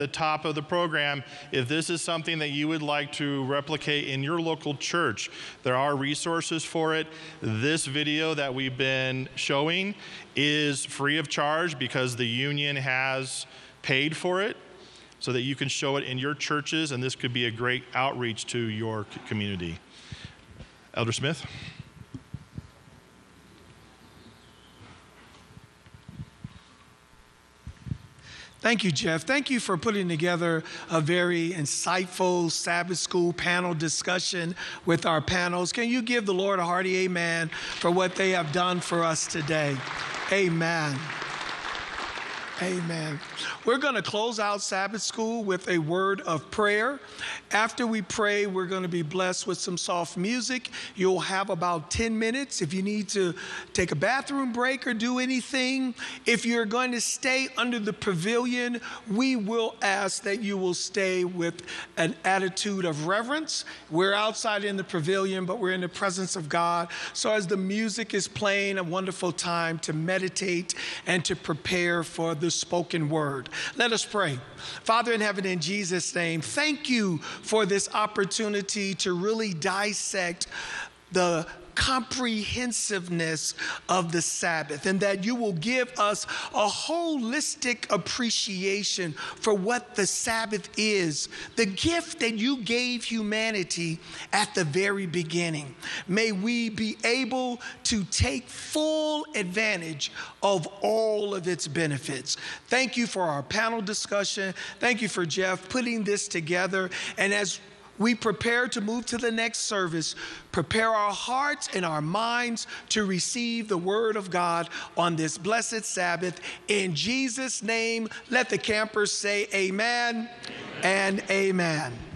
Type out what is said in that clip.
the top of the program, if this is something that you would like to replicate in your local church, there are resources for it. This video that we've been showing is free of charge because the union has paid for it so that you can show it in your churches, and this could be a great outreach to your community. Elder Smith? Thank you, Jeff. Thank you for putting together a very insightful Sabbath school panel discussion with our panels. Can you give the Lord a hearty amen for what they have done for us today? Amen. Amen. We're going to close out Sabbath school with a word of prayer. After we pray, we're going to be blessed with some soft music. You'll have about 10 minutes if you need to take a bathroom break or do anything. If you're going to stay under the pavilion, we will ask that you will stay with an attitude of reverence. We're outside in the pavilion, but we're in the presence of God. So as the music is playing, a wonderful time to meditate and to prepare for the spoken word. Let us pray. Father in heaven, in Jesus' name, thank you for this opportunity to really dissect the comprehensiveness of the Sabbath, and that you will give us a holistic appreciation for what the Sabbath is, the gift that you gave humanity at the very beginning. May we be able to take full advantage of all of its benefits. Thank you for our panel discussion. Thank you for Jeff putting this together. And as we prepare to move to the next service, prepare our hearts and our minds to receive the word of God on this blessed Sabbath. In Jesus' name, let the campers say amen and amen.